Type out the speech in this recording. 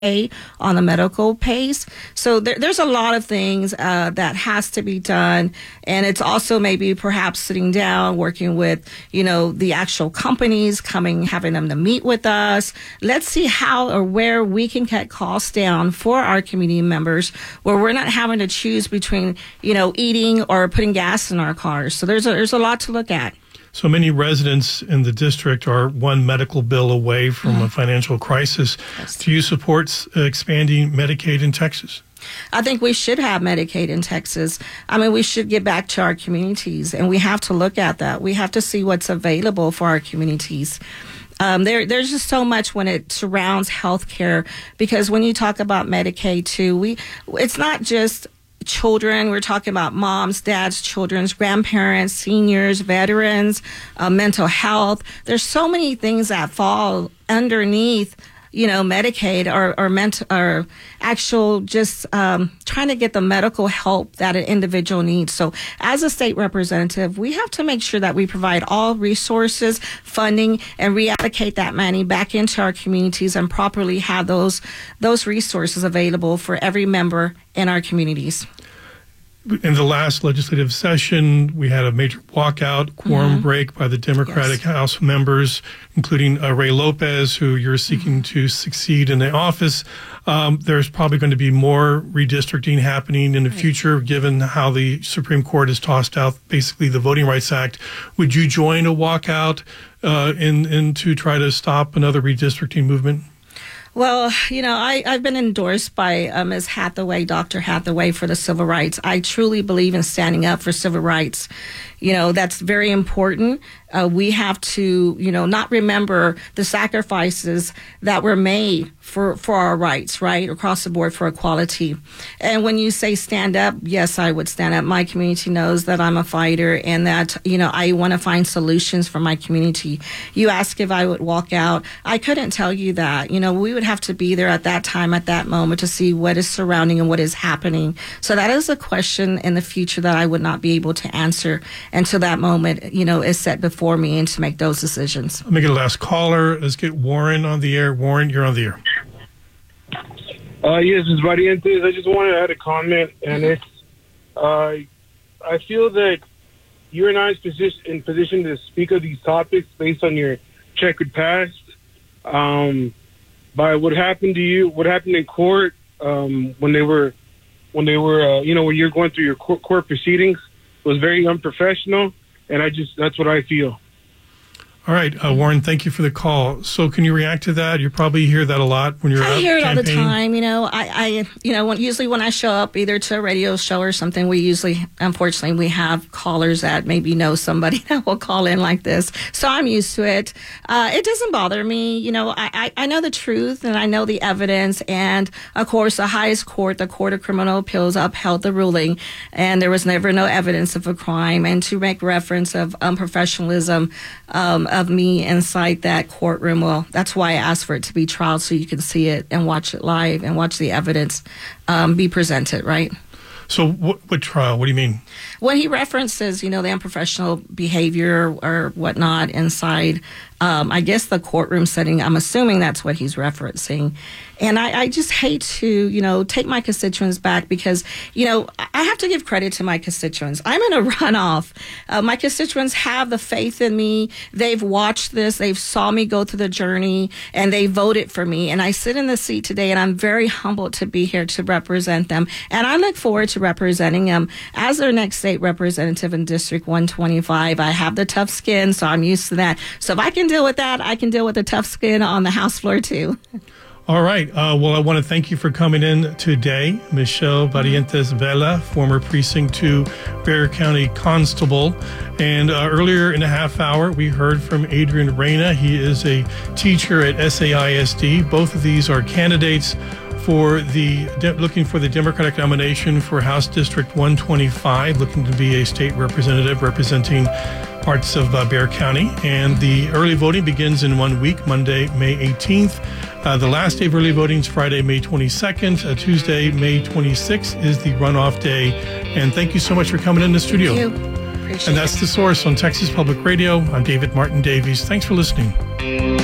on the medical pays. So there's a lot of things that has to be done. And it's also maybe perhaps sitting down, working with, the actual companies, having them to meet with us. Let's see how or where we can cut costs down for our community members where we're not having to choose between, eating or putting gas in our cars. So there's a lot to look at. So many residents in the district are one medical bill away from a financial crisis. Yes. Do you support expanding Medicaid in Texas? I think we should have Medicaid in Texas. We should get back to our communities, and we have to look at that. We have to see what's available for our communities. There's just so much when it surrounds healthcare, because when you talk about Medicaid too, it's not just children. We're talking about moms, dads, children's, grandparents, seniors, veterans, mental health. There's so many things that fall underneath, Medicaid or actual just trying to get the medical help that an individual needs. So as a state representative, we have to make sure that we provide all resources, funding, and reallocate that money back into our communities and properly have those resources available for every member in our communities. In the last legislative session, we had a major walkout, quorum break by the Democratic House members, including Ray Lopez, who you're seeking to succeed in the office. There's probably going to be more redistricting happening in the future, given how the Supreme Court has tossed out basically the Voting Rights Act. Would you join a walkout in to try to stop another redistricting movement? Well, I've been endorsed by Ms. Hathaway, Dr. Hathaway, for the civil rights. I truly believe in standing up for civil rights. That's very important. We have to, not remember the sacrifices that were made for our rights, right, across the board for equality. And when you say stand up, yes, I would stand up. My community knows that I'm a fighter and that, I want to find solutions for my community. You ask if I would walk out. I couldn't tell you that. We would have to be there at that time, at that moment, to see what is surrounding and what is happening. So that is a question in the future that I would not be able to answer until that moment, is set before me and to make those decisions. Let me get a last caller. Let's get Warren on the air. Warren, you're on the air. Yes, this is Variantes. I just wanted to add a comment, and it's, I feel that you and I is in position to speak of these topics based on your checkered past. By what happened to you, what happened in court, when you're going through your court proceedings, was very unprofessional, and that's what I feel. All right, Warren, thank you for the call. So can you react to that? You probably hear that a lot when you're out campaigning. I hear it all the time. Usually when I show up either to a radio show or something, unfortunately, we have callers that maybe know somebody that will call in like this. So I'm used to it. It doesn't bother me. I know the truth and I know the evidence. And of course, the highest court, the Court of Criminal Appeals, upheld the ruling, and there was never no evidence of a crime. And to make reference of unprofessionalism, of me inside that courtroom. Well, that's why I asked for it to be trialed, so you can see it and watch it live and watch the evidence be presented, right? So what trial? What do you mean? When he references, the unprofessional behavior or whatnot inside, I guess the courtroom setting, I'm assuming that's what he's referencing. And I just hate to, take my constituents back because, I have to give credit to my constituents. I'm in a runoff. My constituents have the faith in me. They've watched this. They've saw me go through the journey and they voted for me. And I sit in the seat today and I'm very humbled to be here to represent them. And I look forward to representing them as their next state representative in District 125. I have the tough skin, so I'm used to that. So if I can deal with that, I can deal with the tough skin on the House floor too. All right. Well, I want to thank you for coming in today, Michelle Variantes Vela, former Precinct 2 Bexar County Constable. And earlier in the half hour, we heard from Adrian Reyna. He is a teacher at SAISD. Both of these are candidates for looking for the Democratic nomination for House District 125, looking to be a state representative representing parts of Bexar County. And the early voting begins in 1 week, Monday, May 18th. The last day of early voting is Friday, May 22nd. Tuesday, May 26th is the runoff day. And thank you so much for coming in the studio. Thank you. Appreciate and that's it. The Source on Texas Public Radio. I'm David Martin Davies. Thanks for listening.